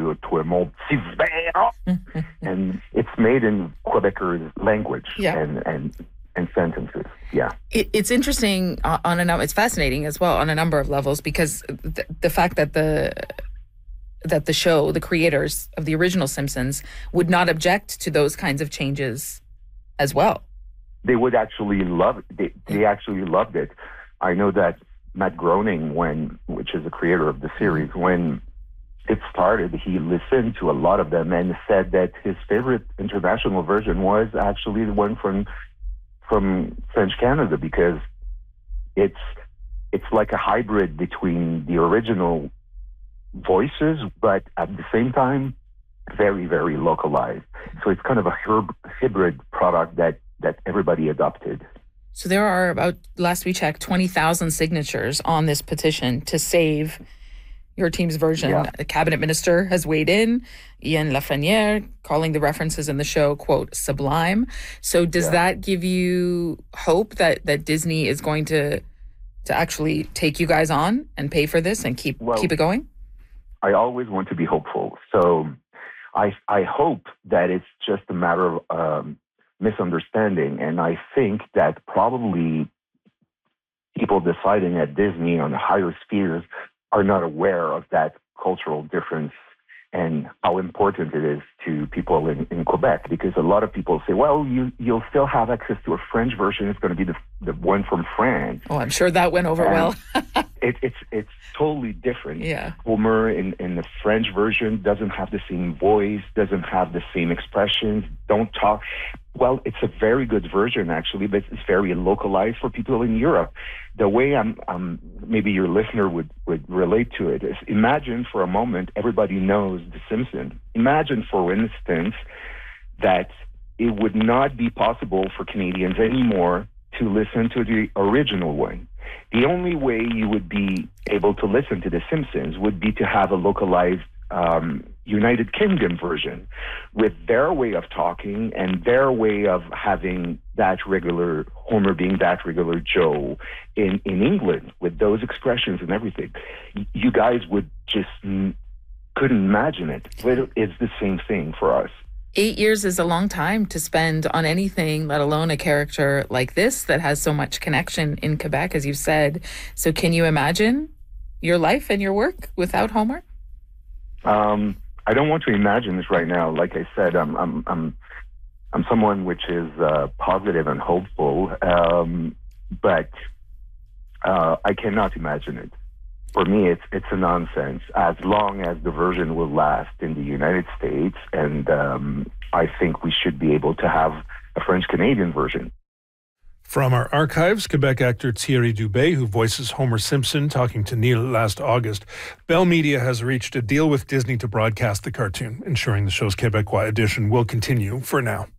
là, toi, mon petit verre. And it's made in Quebecers language and sentences. Yeah. It's interesting it's fascinating as well on a number of levels, because the fact that the show, the creators of the original Simpsons, would not object to those kinds of changes as well. They would actually love it. They actually loved it. I know that Matt Groening, which is the creator of the series, when it started, he listened to a lot of them and said that his favorite international version was actually the one from French Canada, because it's like a hybrid between the original voices, but at the same time, very, very localized. So it's kind of a hybrid product that everybody adopted. So there are about, last we checked, 20,000 signatures on this petition to save your team's version. Yeah. The cabinet minister has weighed in, Ian Lafreniere, calling the references in the show, quote, sublime. So does that give you hope that Disney is going to actually take you guys on and pay for this and keep it going? I always want to be hopeful. So I hope that it's just a matter of misunderstanding. And I think that probably people deciding at Disney on the higher spheres are not aware of that cultural difference and how important it is to people in Quebec. Because a lot of people say, well, you'll still have access to a French version. It's going to be the one from France. Oh, I'm sure that went over well. It's totally different. Yeah. Homer in the French version doesn't have the same voice, doesn't have the same expressions, don't talk. Well, it's a very good version, actually, but it's very localized for people in Europe. The way maybe your listener would relate to it is, imagine for a moment everybody knows The Simpsons. Imagine, for instance, that it would not be possible for Canadians anymore to listen to the original one. The only way you would be able to listen to The Simpsons would be to have a localized United Kingdom version with their way of talking and their way of having that regular Homer being that regular Joe in England with those expressions and everything. You guys would just couldn't imagine it. But it's the same thing for us. 8 years is a long time to spend on anything, let alone a character like this that has so much connection in Quebec, as you said. So can you imagine your life and your work without Homer? I don't want to imagine this right now. Like I said, I'm someone which is positive and hopeful, but I cannot imagine it. For me, it's a nonsense. As long as the version will last in the United States, and I think we should be able to have a French-Canadian version. From our archives, Quebec actor Thierry Dubé, who voices Homer Simpson, talking to Neil last August. Bell Media has reached a deal with Disney to broadcast the cartoon, ensuring the show's Quebecois edition will continue for now.